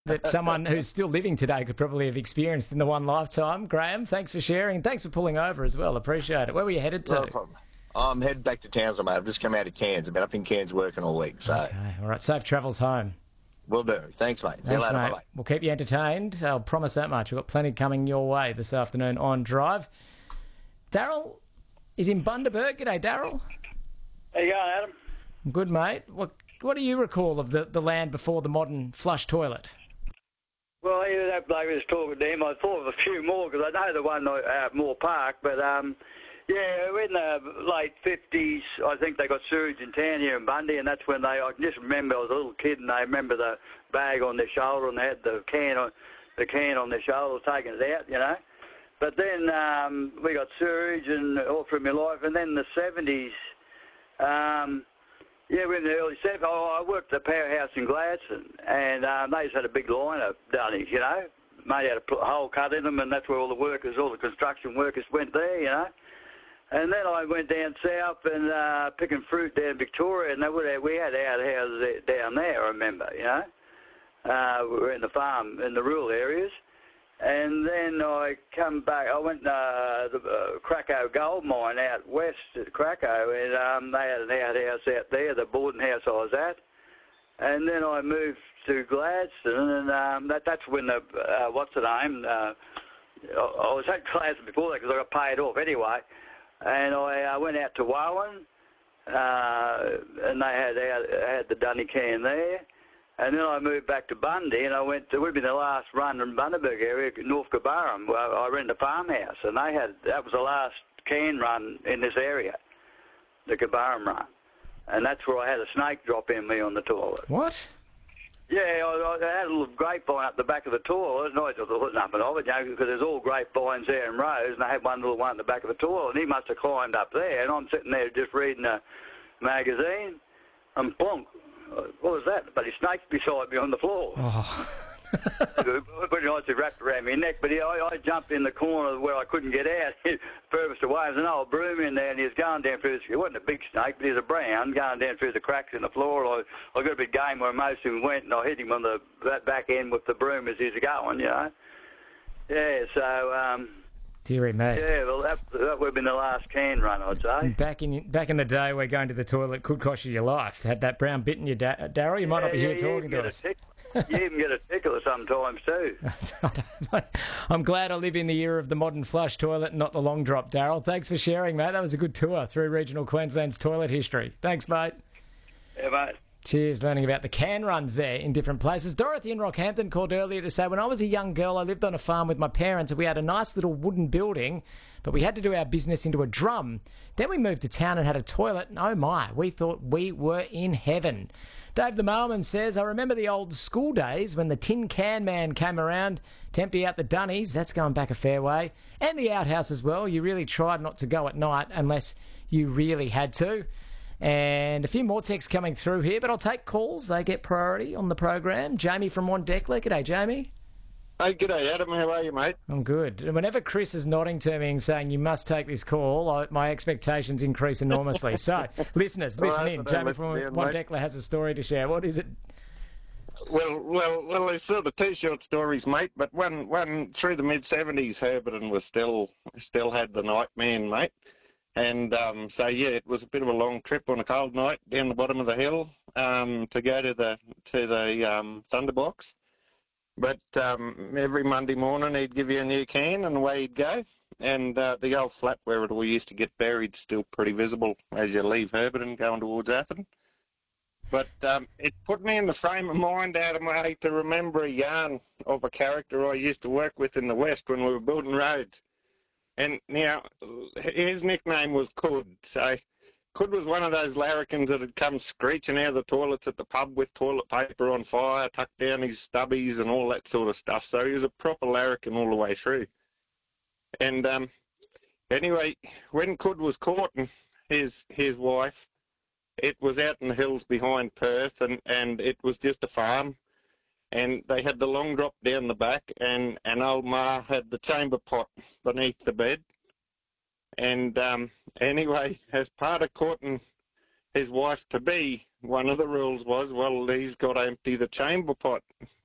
that someone who's still living today could probably have experienced in the one lifetime. Graham, thanks for sharing. Thanks for pulling over as well. Appreciate it. Where were you headed to? No problem. I'm heading back to Townsville, mate. I've just come out of Cairns. I've been up in Cairns working all week. So. Okay, all right. Safe travels home. Will do. Thanks, mate. See you Thanks, later. mate. Bye-bye. We'll keep you entertained. I'll promise that much. We've got plenty coming your way this afternoon on Drive. Daryl is in Bundaberg. G'day, Daryl. How you going, Adam? Good, mate. What do you recall of the land before the modern flush toilet? Well, yeah, that bloke was talking to him. I thought of a few more because I know the one out at Moore Park, but yeah, in the late 50s, I think they got sewage in town here in Bundy, and that's when I can just remember I was a little kid and I remember the bag on their shoulder and they had the can on their shoulder taking it out, you know. But then we got sewage and all through my life, and then in the 70s, yeah, we're in the early 70s. I worked at the powerhouse in Gladstone, and they just had a big line of dunnies, you know. Mate had a hole cut in them, and that's where all the construction workers went there, you know. And then I went down south and picking fruit down in Victoria, and we had outhouses down there, I remember, you know. We were in the farm, in the rural areas. And then I come back, I went to the Krakow gold mine out west at Krakow, and they had an outhouse out there, the boarding house I was at. And then I moved to Gladstone, and that's when the, what's the name, I was at Gladstone before that because I got paid off anyway. And I went out to Warren, and they had the Dunny can there. And then I moved back to Bundy, and we'd been the last run in Bundaberg area, North Cabarrum, where I rented a farmhouse, and that was the last can run in this area, the Cabarrum run. And that's where I had a snake drop in me on the toilet. What? Yeah, I had a little grapevine up the back of the toilet, and I thought nothing of it, you know, because there's all grapevines there in rows, and I had one little one at the back of the toilet, and he must have climbed up there, and I'm sitting there just reading a magazine, and plonk. What was that? But his snake's beside me on the floor. Oh. Pretty nicely wrapped around my neck, but I jumped in the corner where I couldn't get out, furthest away. There's an old broom in there, and he was going down through it wasn't a big snake, but he was a brown, going down through the cracks in the floor. I got a big game where most of him went, and I hit him on that back end with the broom as he was going, you know. Yeah, so... Dearie me. Yeah, well, that would have been the last can run, I'd say. Back in the day where going to the toilet could cost you your life. Had that brown bit in your Daryl, you might not be here talking to us. You even get a tickler sometimes too. I'm glad I live in the era of the modern flush toilet and not the long drop, Daryl. Thanks for sharing, mate. That was a good tour through regional Queensland's toilet history. Thanks, mate. Yeah, mate. Cheers, learning about the can runs there in different places. Dorothy in Rockhampton called earlier to say, when I was a young girl, I lived on a farm with my parents and we had a nice little wooden building, but we had to do our business into a drum. Then we moved to town and had a toilet, and oh my, we thought we were in heaven. Dave the Mailman says, I remember the old school days when the tin can man came around to empty out the dunnies. That's going back a fair way. And the outhouse as well. You really tried not to go at night unless you really had to. And a few more texts coming through here, but I'll take calls. They get priority on the program. Jamie from Wandekla. G'day, Jamie. Hey, g'day, Adam. How are you, mate? I'm good. And whenever Chris is nodding to me and saying, you must take this call, my expectations increase enormously. So, listeners, listen in. Jamie from Wandekla has a story to share. What is it? Well, there's sort of two short stories, mate, but one through the mid-70s, Herberton was still had the Nightman, mate. And so yeah, it was a bit of a long trip on a cold night down the bottom of the hill to go to the Thunderbox. But every Monday morning he'd give you a new can and away he'd go. And the old flat where it all used to get buried still pretty visible as you leave Herberton going towards Atherton. But it put me in the frame of mind, Adam, to remember a yarn of a character I used to work with in the West when we were building roads. And now, his nickname was Cud. So, Cud was one of those larrikins that had come screeching out of the toilets at the pub with toilet paper on fire, tucked down his stubbies and all that sort of stuff. So, he was a proper larrikin all the way through. And anyway, when Cud was courting his wife, it was out in the hills behind Perth, and it was just a farm. And they had the long drop down the back, and old Ma had the chamber pot beneath the bed. And anyway, as part of courting his wife-to-be, one of the rules was, well, he's got to empty the chamber pot